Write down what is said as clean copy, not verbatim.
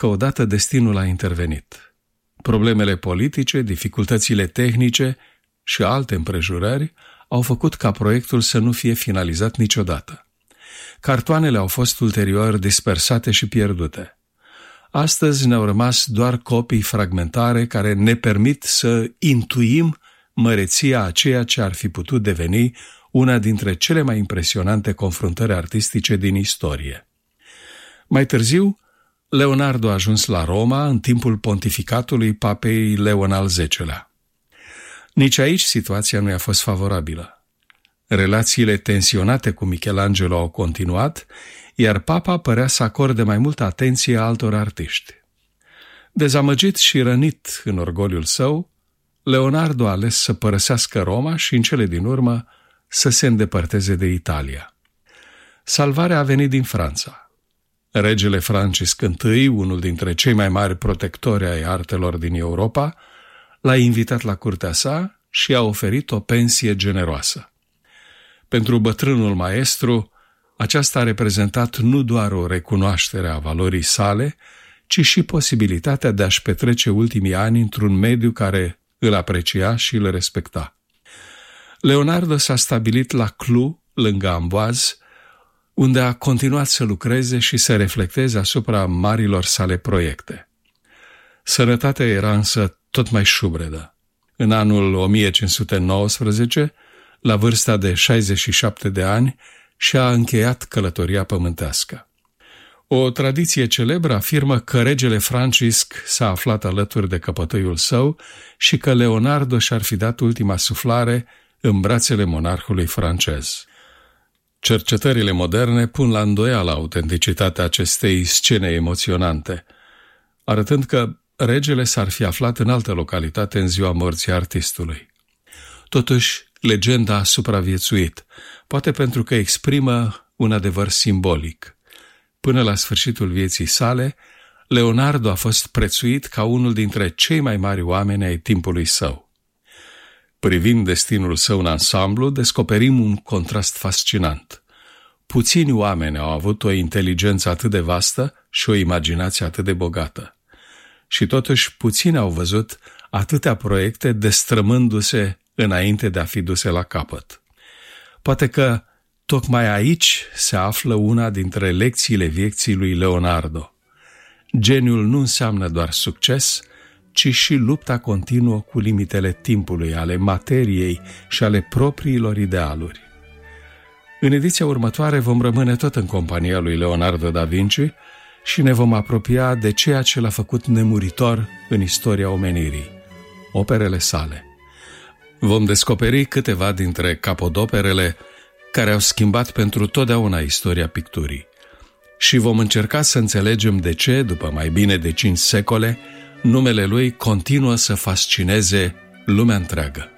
că odată destinul a intervenit. Problemele politice, dificultățile tehnice și alte împrejurări au făcut ca proiectul să nu fie finalizat niciodată. Cartoanele au fost ulterior dispersate și pierdute. Astăzi ne-au rămas doar copii fragmentare care ne permit să intuim măreția a ceea ce ar fi putut deveni una dintre cele mai impresionante confruntări artistice din istorie. Mai târziu, Leonardo a ajuns la Roma în timpul pontificatului papei Leon al X-lea. Nici aici situația nu i-a fost favorabilă. Relațiile tensionate cu Michelangelo au continuat, iar papa părea să acorde mai multă atenție altor artiști. Dezamăgit și rănit în orgoliul său, Leonardo a ales să părăsească Roma și, în cele din urmă, să se îndepărteze de Italia. Salvarea a venit din Franța. Regele Francisc I, unul dintre cei mai mari protectori ai artelor din Europa, l-a invitat la curtea sa și a oferit o pensie generoasă. Pentru bătrânul maestru, aceasta a reprezentat nu doar o recunoaștere a valorii sale, ci și posibilitatea de a-și petrece ultimii ani într-un mediu care îl aprecia și îl respecta. Leonardo s-a stabilit la Clou, lângă Amboise, unde a continuat să lucreze și să reflecteze asupra marilor sale proiecte. Sănătatea era însă tot mai șubredă. În anul 1519, la vârsta de 67 de ani, și-a încheiat călătoria pământească. O tradiție celebră afirmă că regele Francisc s-a aflat alături de căpătâiul său și că Leonardo și-ar fi dat ultima suflare în brațele monarhului francez. Cercetările moderne pun la îndoială autenticitatea acestei scene emoționante, arătând că regele s-ar fi aflat în altă localitate în ziua morții artistului. Totuși, legenda a supraviețuit, poate pentru că exprimă un adevăr simbolic. Până la sfârșitul vieții sale, Leonardo a fost prețuit ca unul dintre cei mai mari oameni ai timpului său. Privind destinul său în ansamblu, descoperim un contrast fascinant. Puțini oameni au avut o inteligență atât de vastă și o imaginație atât de bogată. Și totuși puțini au văzut atâtea proiecte destrămându-se înainte de a fi duse la capăt. Poate că tocmai aici se află una dintre lecțiile vieții lui Leonardo. Geniul nu înseamnă doar succes, ci și lupta continuă cu limitele timpului, ale materiei și ale propriilor idealuri. În ediția următoare vom rămâne tot în compania lui Leonardo da Vinci și ne vom apropia de ceea ce l-a făcut nemuritor în istoria omenirii, operele sale. Vom descoperi câteva dintre capodoperele care au schimbat pentru totdeauna istoria picturii și vom încerca să înțelegem de ce, după mai bine de 5 secole, numele lui continuă să fascineze lumea întreagă.